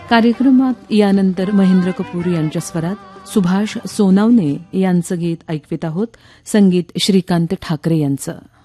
कार्यक्रमात यानंतर महेंद्र कपूर यांच्या स्वरात सुभाष सोनावणे यांचं गीत ऐकवित आहोत. संगीत श्रीकांत ठाकरे यांचं.